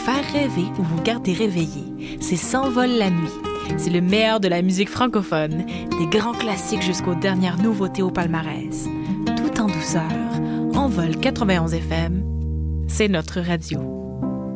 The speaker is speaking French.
faire rêver ou vous garder réveillé. C'est S'envole la nuit. C'est le meilleur de la musique francophone, des grands classiques jusqu'aux dernières nouveautés au palmarès. Tout en douceur, Envol 91 FM, c'est notre radio.